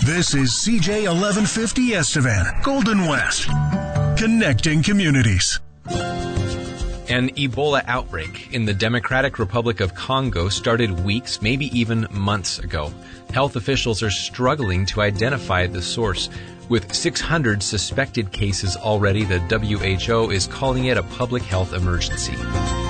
This is CJ 1150 Estevan, Golden West, connecting communities. An Ebola outbreak in the Democratic Republic of Congo started weeks, maybe even months ago. Health officials are struggling to identify the source. With 600 suspected cases already, the WHO is calling it a public health emergency.